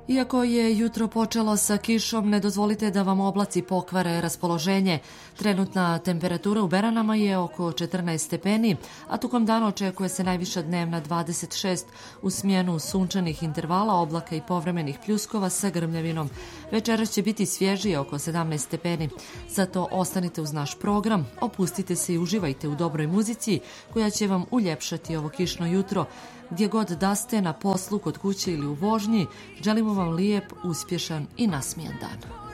Iako je jutro počelo sa kišom, ne dozvolite da vam oblaci pokvare raspoloženje. Trenutna temperatura u Beranama je oko 14 stepeni, a tokom dana očekuje se najviša dnevna 26 u smjenu sunčanih intervala, oblaka i povremenih pljuskova sa grmljavinom. Večeras će biti svježije oko 17 stepeni. Zato ostanite uz naš program, opustite se i uživajte u dobroj muzici koja će vam uljepšati ovo kišno jutro. Gdje god da ste, na poslu, kod kuće ili u vožnji, želimo vam lijep, uspješan i nasmijan dan.